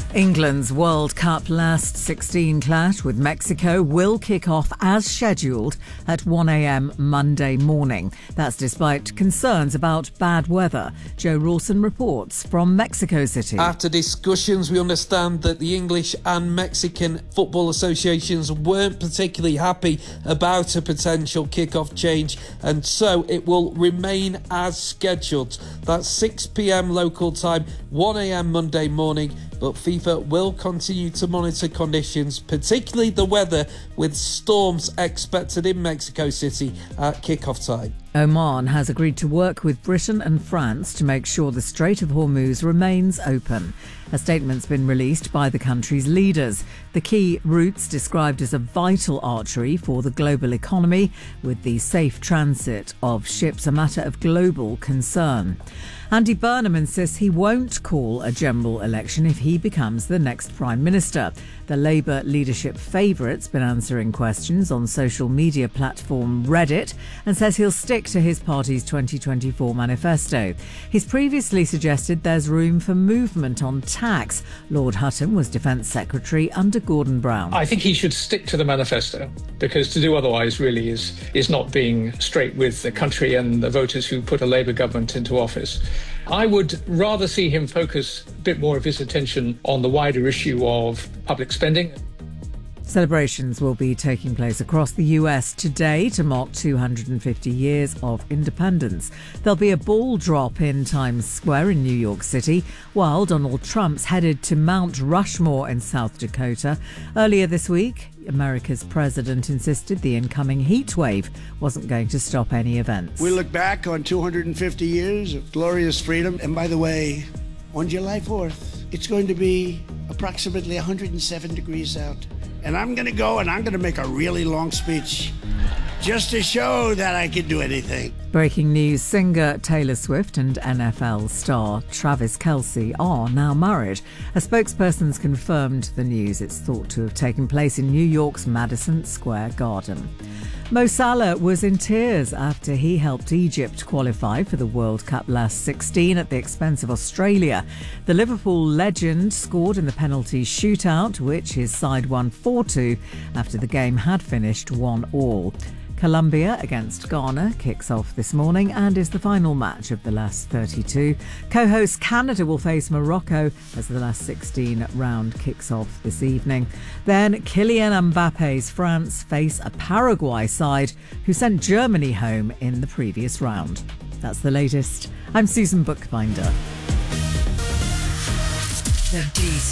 England's World Cup last 16 clash with Mexico will kick off as scheduled at 1 a.m. Monday morning. That's despite concerns about bad weather. Joe Rawson reports from Mexico City. After discussions, we understand that the English and Mexican football associations weren't particularly happy about a potential kick-off change, and so it will remain as scheduled. That's 6 p.m. local time, 1 a.m. Monday morning. But FIFA will continue to monitor conditions, particularly the weather, with storms expected in Mexico City at kick-off time. Oman has agreed to work with Britain and France to make sure the Strait of Hormuz remains open. A statement's been released by the country's leaders. The key routes described as a vital artery for the global economy, with the safe transit of ships a matter of global concern. Andy Burnham insists he won't call a general election if he becomes the next Prime Minister. The Labour leadership favourite's been answering questions on social media platform Reddit and says he'll stick to his party's 2024 manifesto. He's previously suggested there's room for movement on tax. Lord Hutton was Defence Secretary under Gordon Brown. I think he should stick to the manifesto, because to do otherwise really is not being straight with the country and the voters who put a Labour government into office. I would rather see him focus a bit more of his attention on the wider issue of public spending. Celebrations will be taking place across the US today to mark 250 years of independence. There'll be a ball drop in Times Square in New York City, while Donald Trump's headed to Mount Rushmore in South Dakota. Earlier this week, America's president insisted the incoming heat wave wasn't going to stop any events. We look back on 250 years of glorious freedom. And by the way, on July 4th, it's going to be approximately 107 degrees out. And I'm going to go and I'm going to make a really long speech just to show that I can do anything. Breaking news, singer Taylor Swift and NFL star Travis Kelce are now married. A spokesperson's confirmed the news. It's thought to have taken place in New York's Madison Square Garden. Mo Salah was in tears after he helped Egypt qualify for the World Cup last 16 at the expense of Australia. The Liverpool legend scored in the penalty shootout, which his side won 4-2 after the game had finished 1-1. Colombia against Ghana kicks off this morning and is the final match of the last 32. Co-host Canada will face Morocco as the last 16 round kicks off this evening. Then Kylian Mbappe's France face a Paraguay side who sent Germany home in the previous round. That's the latest. I'm Susan Bookbinder.